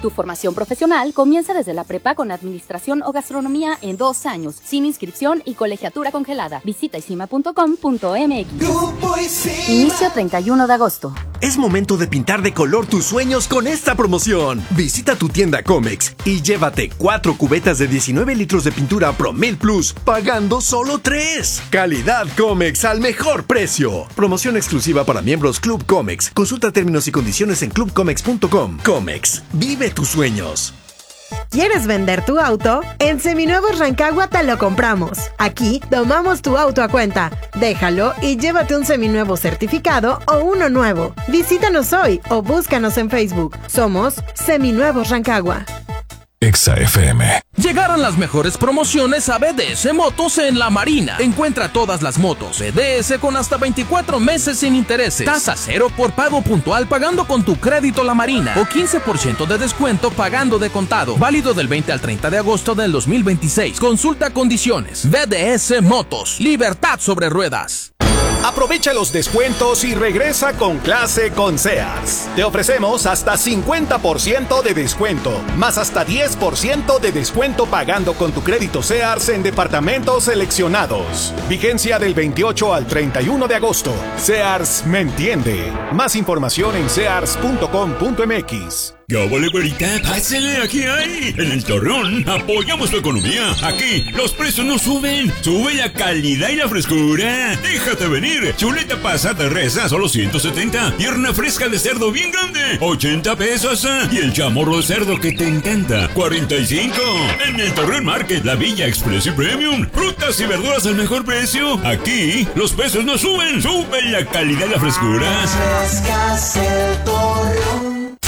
Tu formación profesional comienza desde la prepa con administración o gastronomía en 2 años, sin inscripción y colegiatura congelada. Visita isima.com.mx. Grupo ISIMA. Inicio 31 de agosto. Es momento de pintar de color tus sueños con esta promoción. Visita tu tienda Comex y llévate 4 cubetas de 19 litros de pintura Promil Plus, pagando solo 3. Calidad Comex al mejor precio. Promoción exclusiva para miembros Club Comex. Consulta términos y condiciones en clubcomex.com. Comex, vive tus sueños. ¿Quieres vender tu auto? En Seminuevos Rancagua te lo compramos. Aquí tomamos tu auto a cuenta. Déjalo y llévate un seminuevo certificado o uno nuevo. Visítanos hoy o búscanos en Facebook. Somos Seminuevos Rancagua. Exa FM. Llegaron las mejores promociones a BDS Motos en La Marina. Encuentra todas las motos BDS con hasta 24 meses sin intereses. Tasa cero por pago puntual pagando con tu crédito La Marina. O 15% de descuento pagando de contado. Válido del 20 al 30 de agosto del 2026. Consulta condiciones. BDS Motos. Libertad sobre ruedas. Aprovecha los descuentos y regresa con clase con Sears. Te ofrecemos hasta 50% de descuento, más hasta 10% de descuento pagando con tu crédito Sears en departamentos seleccionados. Vigencia del 28 al 31 de agosto. Sears me entiende. Más información en sears.com.mx. ¡Ya vale, güerita! ¡Pásele! ¡Aquí hay! En el Torreón apoyamos tu economía. Aquí los precios no suben. Sube la calidad y la frescura. ¡Déjate venir! Chuleta pasada res a solo 170. Pierna fresca de cerdo bien grande, 80 pesos. Y el chamorro de cerdo que te encanta, 45. En el Torreón Market, la Villa Express y Premium. Frutas y verduras al mejor precio. Aquí los precios no suben. Sube la calidad y la frescura. Frescas el Torreón.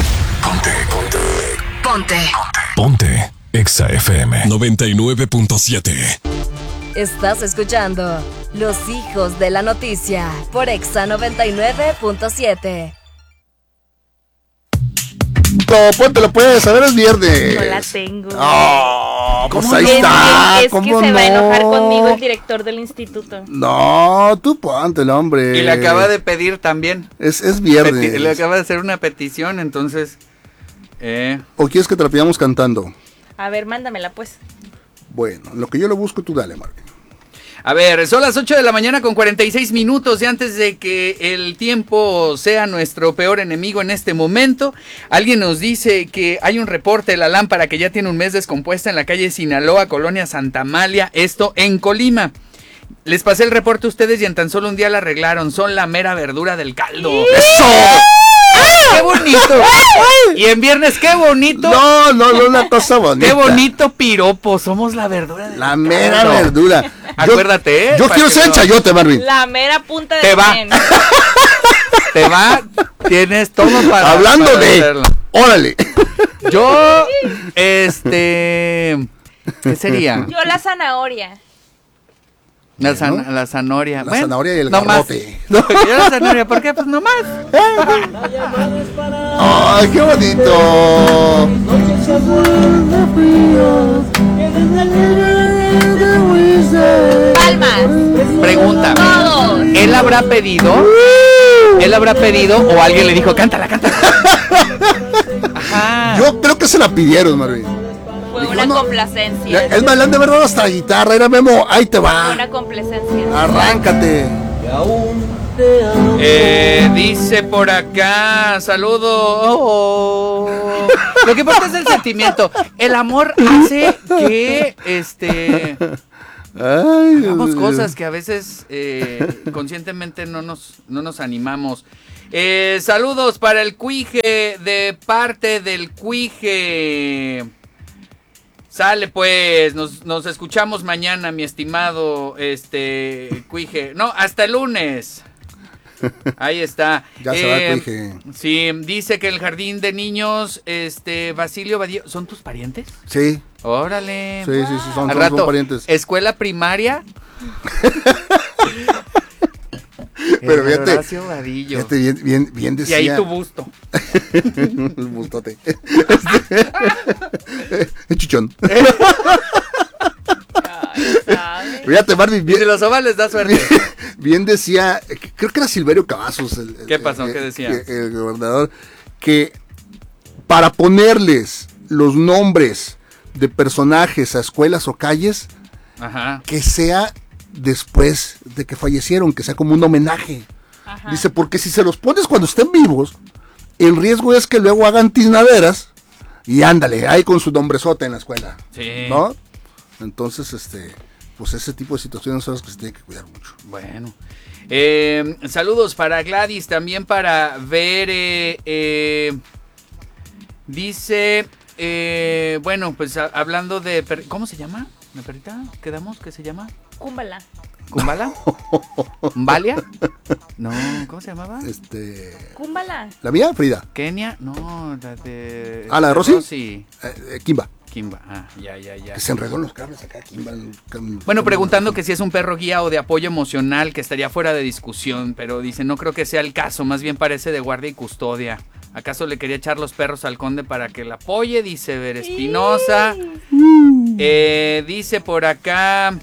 Ponte. Exa FM 99.7. Estás escuchando Los Hijos de la Noticia por Exa 99.7. Póntelo pues, a ver, es viernes. No la tengo. Oh, pues ahí Es está. que ¿Cómo se va a enojar no? conmigo el director del instituto. No, tú póntelo, hombre. Y le acaba de pedir también. Es viernes. Le acaba de hacer una petición, entonces... ¿O quieres que te la pidamos cantando? A ver, mándamela pues. Bueno, lo que yo lo busco, tú dale, Mark. A ver, son las 8 de la mañana con 46 minutos y antes de que el tiempo sea nuestro peor enemigo en este momento, alguien nos dice que hay un reporte de la lámpara que ya tiene un mes descompuesta en la calle Sinaloa, Colonia Santa Amalia, esto en Colima. Les pasé el reporte a ustedes y en tan solo un día la arreglaron, son la mera verdura del caldo. ¡Eso! ¡Qué bonito! Y en viernes, ¡qué bonito! No, una cosa bonita. ¡Qué bonito piropo! Somos la verdura del La mera caldo. verdura. Acuérdate, Yo quiero ser chayote, Marvin. La mera punta de Te va. Te va, tienes todo para... Hablando para de... hacerlo. Órale. Yo, ¿qué sería? Yo la zanahoria. La zanahoria. La zanahoria y el no garrote. Más. Yo la zanahoria, ¿por qué? Pues nomás. ¡Ay, qué bonito! Palmas. Pregunta. Todos. ¿Él habrá pedido? ¿O alguien le dijo, cántala? Ajá. Yo creo que se la pidieron, Marvin. Fue Dijo, una no. complacencia. Es más, le han de verdad hasta guitarra. Era Memo, ahí te Fue va. una complacencia. Arráncate. Dice por acá, saludo. Oh. Lo que importa es el sentimiento. El amor hace que hagamos cosas que a veces conscientemente no nos animamos. Saludos para el Cuije de parte del Cuije. Sale pues, nos escuchamos mañana, mi estimado Cuije. No, hasta el lunes. Ahí está. Ya se va el Cuije. Sí, dice que el jardín de niños, Basilio Badío, ¿son tus parientes? Sí. Órale. Sí, son parientes. Escuela primaria. Pero fíjate, Horacio Vadillo. bien decía. Y ahí tu busto. El bustote. Chichón. Fíjate, Marvin. Y si los ovales da suerte. Bien decía, creo que era Silverio Cavazos. ¿Qué pasó? ¿Qué decía? El gobernador, que para ponerles los nombres de personajes a escuelas o calles, Ajá. que sea después de que fallecieron, que sea como un homenaje. Ajá. Dice, porque si se los pones cuando estén vivos, el riesgo es que luego hagan tiznaderas y ándale, ahí con su nombrezote en la escuela. Sí. ¿No? Entonces, pues ese tipo de situaciones son las que se tienen que cuidar mucho. Bueno. Saludos para Gladys, también para ver. Dice, bueno, pues hablando de... ¿Cómo se llama? ¿La perrita? ¿Quedamos? ¿Qué se llama? Cúmbala. ¿Kumbala? ¿Mbalia? No, ¿cómo se llamaba? Cúmbala. ¿La mía, Frida? Kenia, no, la de... ¿Ah, la de Rosy? Rosy. Kimba. Ah, ya. Que se enredó en los cables acá, Kimba. Bueno, preguntando que si es un perro guía o de apoyo emocional, que estaría fuera de discusión, pero dice, no creo que sea el caso, más bien parece de guardia y custodia. ¿Acaso le quería echar los perros al conde para que la apoye? Dice Ver Espinosa. Dice por acá...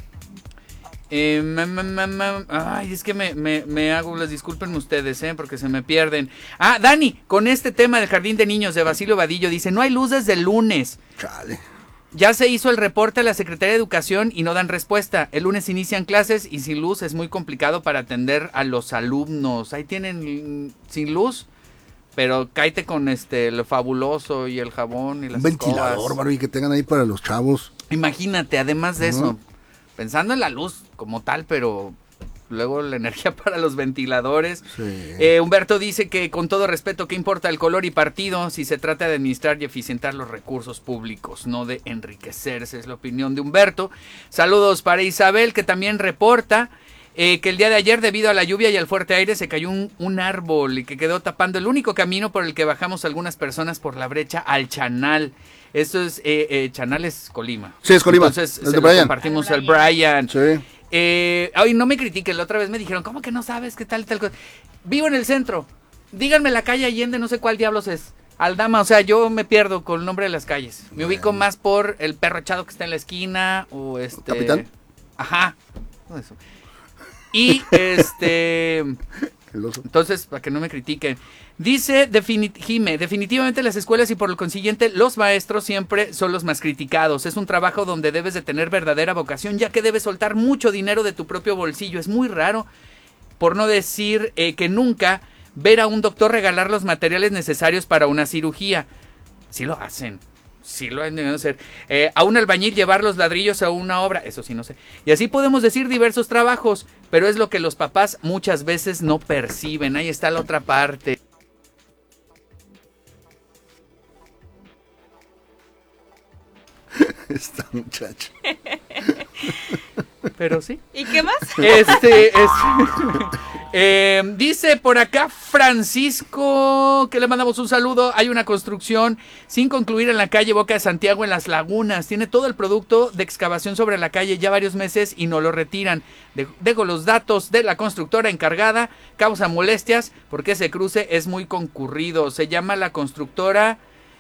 ay, es que me hago, les disculpen ustedes, porque se me pierden. Ah, Dani, con este tema del jardín de niños de Basilio Vadillo, dice, no hay luz desde el lunes. Chale. Ya se hizo el reporte a la Secretaría de Educación y no dan respuesta. El lunes inician clases y sin luz es muy complicado para atender a los alumnos. Ahí tienen sin luz, pero cáete con lo fabuloso y el jabón y las Un ventilador, Barbie, que tengan ahí para los chavos. Imagínate, además de eso, pensando en la luz como tal, pero luego la energía para los ventiladores. Sí. Humberto dice que con todo respeto, ¿qué importa el color y partido si se trata de administrar y eficientar los recursos públicos, no de enriquecerse? Es la opinión de Humberto. Saludos para Isabel, que también reporta que el día de ayer, debido a la lluvia y al fuerte aire, se cayó un árbol y que quedó tapando el único camino por el que bajamos algunas personas por la brecha al Chanal. Esto es, Chanal es Colima. Sí, es Colima. Entonces, es se de lo Brian. compartimos al Brian. Sí. Ay, no me critiquen, la otra vez me dijeron, ¿cómo que no sabes qué tal cosa? Vivo en el centro. Díganme la calle Allende, no sé cuál diablos es. Aldama, o sea, yo me pierdo con el nombre de las calles. Me ubico más por el perro echado que está en la esquina o ¿Capitán? Ajá. Todo eso. Y entonces, para que no me critiquen. Dice Jime, definitivamente las escuelas y por lo consiguiente los maestros siempre son los más criticados. Es un trabajo donde debes de tener verdadera vocación, ya que debes soltar mucho dinero de tu propio bolsillo. Es muy raro, por no decir que nunca, ver a un doctor regalar los materiales necesarios para una cirugía. Sí lo hacen. Sí lo han de hacer. A un albañil llevar los ladrillos a una obra, eso sí no sé. Y así podemos decir diversos trabajos, pero es lo que los papás muchas veces no perciben. Ahí está la otra parte. Esta muchacha. Pero sí. ¿Y qué más? Dice por acá Francisco, que le mandamos un saludo. Hay una construcción sin concluir en la calle Boca de Santiago en Las Lagunas. Tiene todo el producto de excavación sobre la calle ya varios meses y no lo retiran. Dejo los datos de la constructora encargada. Causa molestias porque ese cruce es muy concurrido. Se llama la constructora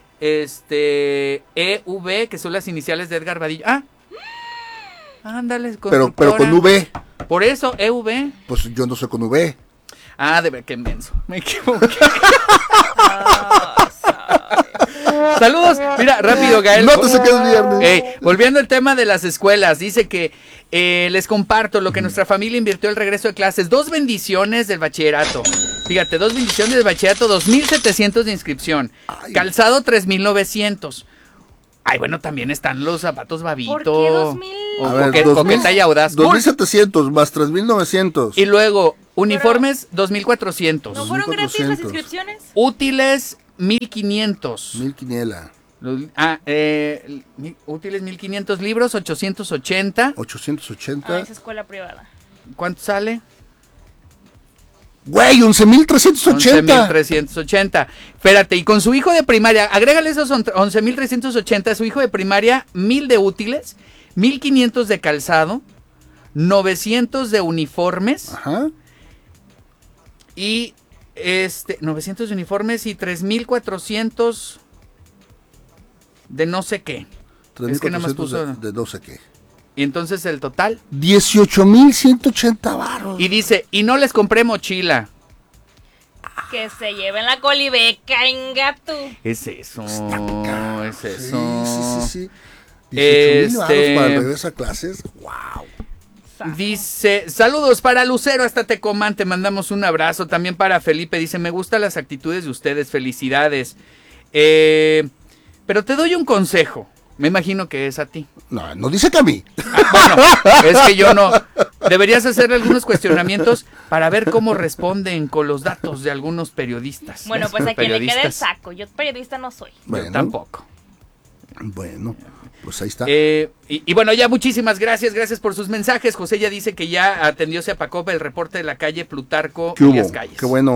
EV, que son las iniciales de Edgar Vadillo. Ándale, pero con V. Por eso, EV. Pues yo no soy con V. Ah, de ver, qué menso. Me equivoqué. Saludos. Mira, rápido, Gael. Nótese que es viernes. Volviendo al tema de las escuelas, dice que les comparto lo que nuestra familia invirtió el regreso de clases. 2 bendiciones del bachillerato. Fíjate, 2 bendiciones del bachillerato, 2,700 de inscripción. Ay. Calzado, 3,900. Ay, bueno, también están los zapatos Babito. ¿Por qué 2,000? O coqueta y audaz. 2,700 más 3,900. Y luego, uniformes, 2,400. ¿No fueron gratis las inscripciones? Útiles, 1,500. 1,000 quiniela. Útiles 1,500, libros 880. 880. Esa escuela privada. ¿Cuánto sale? Güey, 11,380. 11,380. Espérate, y con su hijo de primaria, agrégale esos 11,380, su hijo de primaria, 1,000 de útiles, 1,500 de calzado, 900 de uniformes. Ajá. Y 900 de uniformes y 3,400 de no sé qué. 3,400 es que nada más puso de no sé qué. Y entonces el total 18,180 varos. y dice, y no les compré mochila. Que se lleven la colibeca, engatu. Es eso. Es eso. Sí. 18,000 varos para el regreso a clases. ¡Wow! Dice, saludos para Lucero hasta Tecomán, te mandamos un abrazo. También para Felipe, dice, me gustan las actitudes de ustedes, felicidades. Pero te doy un consejo, me imagino que es a ti. No dice que a mí. Bueno, es que yo no. Deberías hacerle algunos cuestionamientos para ver cómo responden con los datos de algunos periodistas. Bueno, pues a quien le quede el saco, yo periodista no soy. Bueno, yo tampoco. Bueno, pues ahí está. Y bueno, ya muchísimas gracias por sus mensajes. José ya dice que ya atendió Sepacopa el reporte de la calle Plutarco y las calles. Qué bueno.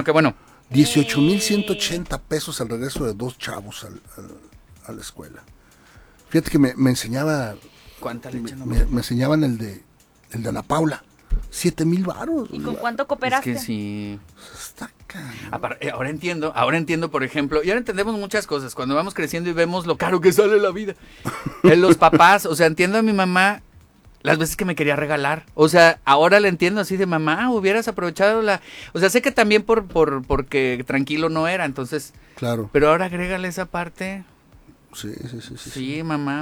18,180 pesos al regreso de 2 chavos a la escuela. Fíjate que me enseñaba. ¿Cuánta leche no me enseñaban el de Ana Paula. 7,000 varos. ¿Y con cuánto cooperaste? Es que sí. Está Ahora entiendo, por ejemplo, y ahora entendemos muchas cosas cuando vamos creciendo y vemos lo caro que sale la vida. Los papás, o sea, entiendo a mi mamá las veces que me quería regalar. O sea, ahora le entiendo así de mamá, hubieras aprovechado o sea, sé que también porque tranquilo no era, entonces. Claro. Pero ahora agrégale esa parte. Sí. Sí, mamá.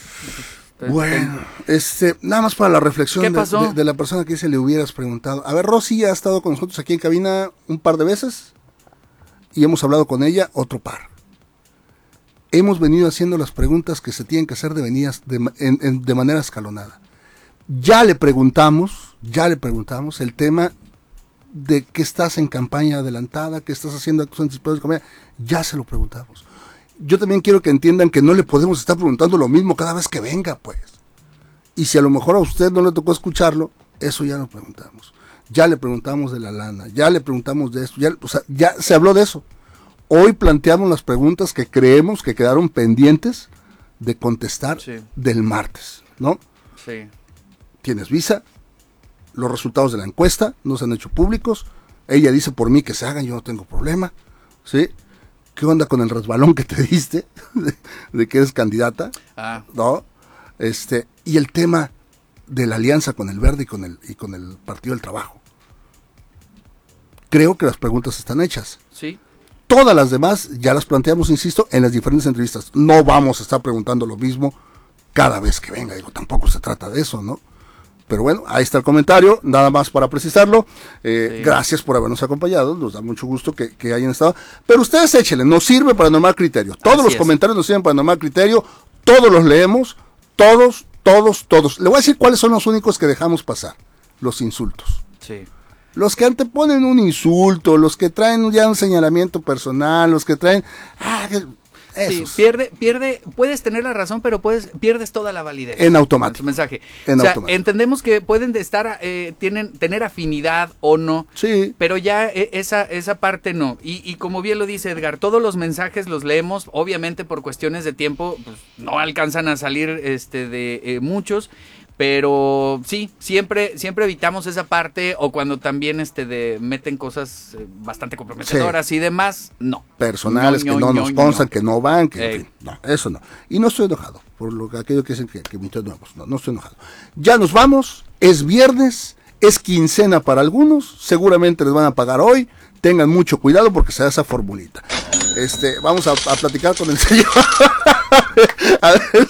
Bueno, nada más para la reflexión de la persona que le hubieras preguntado. A ver, Rosy ha estado con nosotros aquí en cabina un par de veces y hemos hablado con ella otro par. Hemos venido haciendo las preguntas que se tienen que hacer de manera escalonada. Ya le preguntamos el tema de que estás en campaña adelantada, que estás haciendo actos anticipados de campaña, ya se lo preguntamos. Yo también quiero que entiendan que no le podemos estar preguntando lo mismo cada vez que venga, pues. Y si a lo mejor a usted no le tocó escucharlo, eso ya lo preguntamos. Ya le preguntamos de la lana, ya le preguntamos de esto, ya se habló de eso. Hoy planteamos las preguntas que creemos que quedaron pendientes de contestar del martes, ¿no? Sí. ¿Tienes visa? Los resultados de la encuesta no se han hecho públicos. Ella dice por mí que se hagan, yo no tengo problema, ¿sí? ¿Qué onda con el resbalón que te diste de que eres candidata? ¿No? Y el tema de la alianza con el Verde y con el Partido del Trabajo. Creo que las preguntas están hechas. Sí. Todas las demás ya las planteamos, insisto, en las diferentes entrevistas. No vamos a estar preguntando lo mismo cada vez que venga. Digo, tampoco se trata de eso, ¿no? Pero bueno, ahí está el comentario, nada más para precisarlo. Gracias por habernos acompañado, nos da mucho gusto que hayan estado. Pero ustedes échenle, nos sirve para Normal Criterio. Todos los comentarios nos sirven para Normal Criterio, todos los leemos, todos. Le voy a decir cuáles son los únicos que dejamos pasar. Los insultos. Sí. Los que anteponen un insulto, los que traen ya un señalamiento personal, los que traen... Esos. Sí, puedes tener la razón, pero pierdes toda la validez. En automático. En tu mensaje. Entendemos que pueden tener afinidad o no, sí, pero ya esa parte no. Y como bien lo dice Edgar, todos los mensajes los leemos, obviamente por cuestiones de tiempo, pues, no alcanzan a salir de muchos. Pero sí, siempre evitamos esa parte, o cuando también meten cosas bastante comprometedoras y demás, no. Personales que no nos constan, que no van, que en fin, no, eso no. Y no estoy enojado por aquello que dicen que mitos nuevos, no estoy enojado. Ya nos vamos, es viernes, es quincena para algunos, seguramente les van a pagar hoy, tengan mucho cuidado porque se da esa formulita. Vamos a platicar con el señor. A ver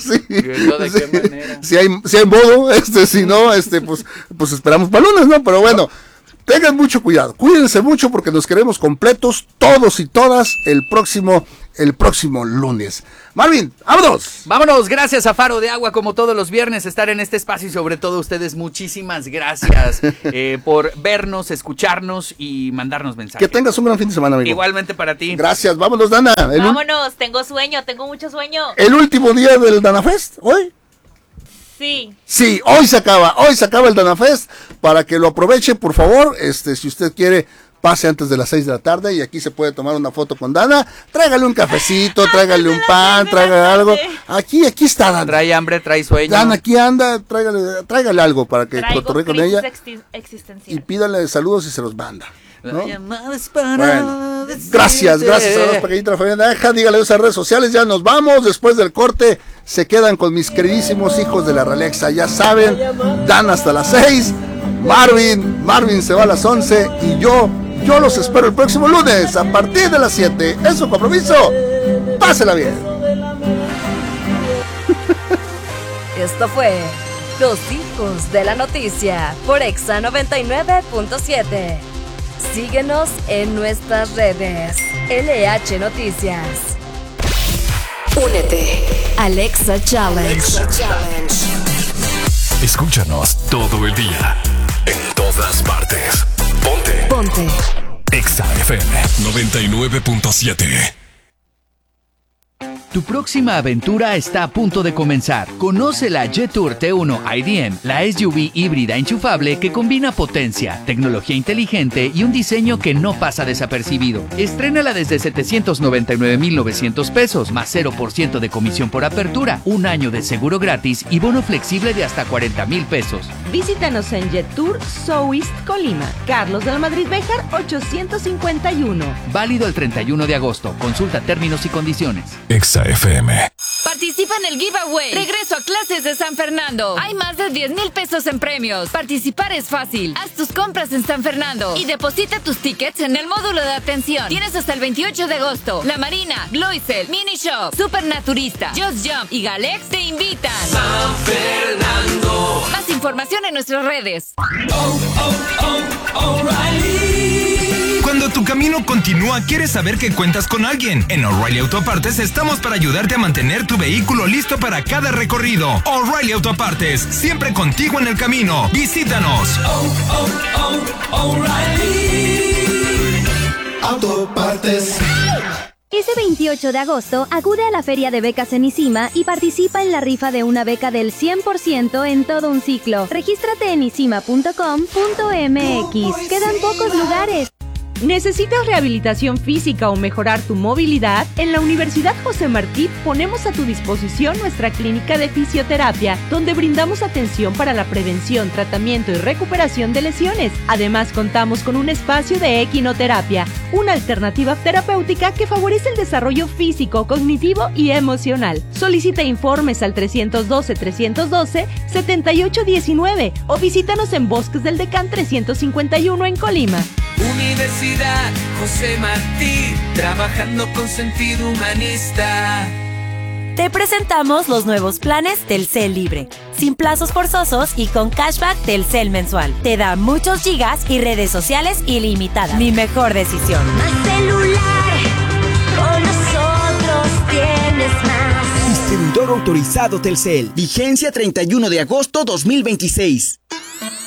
si hay modo, si no, pues esperamos para lunes, ¿no? Pero bueno, tengan mucho cuidado, cuídense mucho porque nos queremos completos, todos y todas, el próximo lunes. Marvin, vámonos. Vámonos, gracias a Faro de Agua, como todos los viernes, estar en este espacio y sobre todo a ustedes, muchísimas gracias por vernos, escucharnos y mandarnos mensajes. Que tengas un gran fin de semana, amigo. Igualmente para ti. Gracias, vámonos, Dana. Vámonos, tengo mucho sueño. ¿El último día del Dana Fest, hoy? Sí, hoy se acaba el Dana Fest, para que lo aproveche, por favor, si usted quiere, pase antes de las 6 de la tarde y aquí se puede tomar una foto con Dana, tráigale un cafecito, tráigale un pan, tráigale algo, aquí está Dana. Trae hambre, trae sueño. Dana aquí anda, tráigale algo para que cotorree con ella y pídale saludos y se los manda, ¿no? Bueno, gracias a los pequeñitos de la familia Naranja, dígale esas redes sociales, ya nos vamos, después del corte se quedan con mis queridísimos hijos de la Ralexa, ya saben, Dan hasta las 6, Marvin se va a las 11 y yo Yo los espero el próximo lunes a partir de las 7. Es su compromiso. Pásela bien. Esto fue Los Hijos de la Noticia por Exa 99.7. Síguenos en nuestras redes. LH Noticias. Únete al Exa Challenge. Escúchanos todo el día, en todas partes. Ponte. Exa FM 99.7. Tu próxima aventura está a punto de comenzar. Conoce la Jetour T1 IDM, la SUV híbrida enchufable que combina potencia, tecnología inteligente y un diseño que no pasa desapercibido. Estrénala desde 799,900 pesos, más 0% de comisión por apertura, un año de seguro gratis y bono flexible de hasta 40,000 pesos. Visítanos en Jetour Southeast Colima, Carlos de la Madrid Béjar 851. Válido el 31 de agosto. Consulta términos y condiciones. Exa FM. Participa en el giveaway. Regreso a clases de San Fernando. Hay más de 10,000 pesos en premios. Participar es fácil. Haz tus compras en San Fernando y deposita tus tickets en el módulo de atención. Tienes hasta el 28 de agosto. La Marina, Gloisel, Mini Shop, Supernaturista, Just Jump y Galex te invitan. San Fernando. Más información en nuestras redes. Cuando tu camino continúa, quieres saber que cuentas con alguien. En O'Reilly Autopartes estamos para ayudarte a mantener tu vehículo listo para cada recorrido. O'Reilly Autopartes, siempre contigo en el camino. Visítanos. O'Reilly Autopartes. Ese 28 de agosto, acude a la Feria de Becas en ISIMA y participa en la rifa de una beca del 100% en todo un ciclo. Regístrate en isima.com.mx. Quedan pocos lugares. ¿Necesitas rehabilitación física o mejorar tu movilidad? En la Universidad José Martí ponemos a tu disposición nuestra clínica de fisioterapia, donde brindamos atención para la prevención, tratamiento y recuperación de lesiones. Además, contamos con un espacio de equinoterapia, una alternativa terapéutica que favorece el desarrollo físico, cognitivo y emocional. Solicita informes al 312-312-7819 o visítanos en Bosques del Decán 351 en Colima. Universidad José Martí, trabajando con sentido humanista. Te presentamos los nuevos planes Telcel Libre, sin plazos forzosos y con cashback Telcel mensual. Te da muchos gigas y redes sociales ilimitadas. Mi mejor decisión. Más celular, con nosotros tienes más. Distribuidor autorizado Telcel. Vigencia 31 de agosto 2026.